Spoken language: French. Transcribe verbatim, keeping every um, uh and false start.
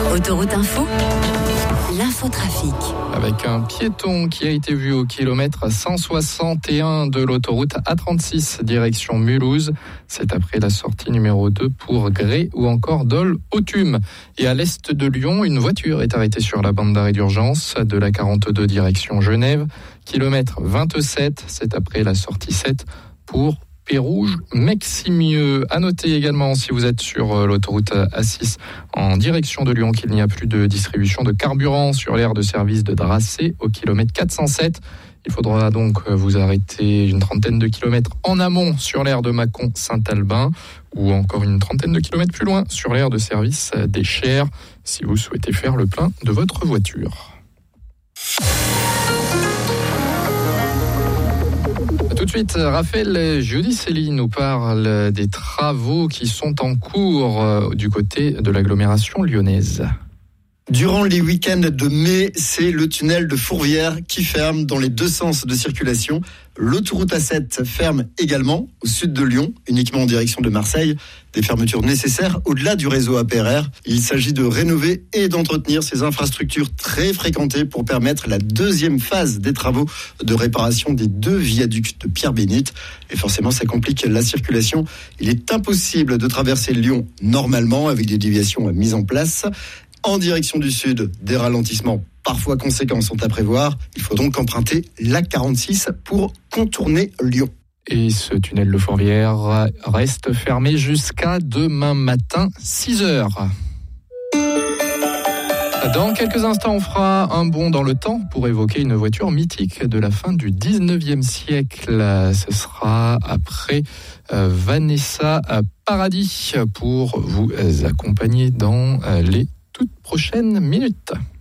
Autoroute Info, l'infotrafic. Avec un piéton qui a été vu au kilomètre cent soixante et un de l'autoroute A trente-six, direction Mulhouse. C'est après la sortie numéro deux pour Grès ou encore Dole-Authume. Et à l'est de Lyon, une voiture est arrêtée sur la bande d'arrêt d'urgence de la quarante-deux direction Genève. Kilomètre vingt-sept, c'est après la sortie sept pour Pérouge, Meximieux. À noter également, si vous êtes sur l'autoroute A six en direction de Lyon, qu'il n'y a plus de distribution de carburant sur l'aire de service de Dracé au kilomètre quatre cent sept. Il faudra donc vous arrêter une trentaine de kilomètres en amont sur l'aire de Mâcon-Saint-Albin ou encore une trentaine de kilomètres plus loin sur l'aire de service des Chers si vous souhaitez faire le plein de votre voiture. Tout de suite, Raphaël Giudicelli nous parle des travaux qui sont en cours du côté de l'agglomération lyonnaise. Durant les week-ends de mai, c'est le tunnel de Fourvière qui ferme dans les deux sens de circulation. L'autoroute A sept ferme également au sud de Lyon, uniquement en direction de Marseille. Des fermetures nécessaires au-delà du réseau A P R R. Il s'agit de rénover et d'entretenir ces infrastructures très fréquentées pour permettre la deuxième phase des travaux de réparation des deux viaducs de Pierre-Bénite. Et forcément, ça complique la circulation. Il est impossible de traverser Lyon normalement avec des déviations mises en place. En direction du sud, des ralentissements parfois conséquents sont à prévoir. Il faut donc emprunter l'A quarante-six pour contourner Lyon. Et ce tunnel de Fourvière reste fermé jusqu'à demain matin, six heures. Dans quelques instants, on fera un bond dans le temps pour évoquer une voiture mythique de la fin du dix-neuvième siècle. Ce sera après euh, Vanessa Paradis pour vous accompagner dans euh, les toutes prochaines minutes.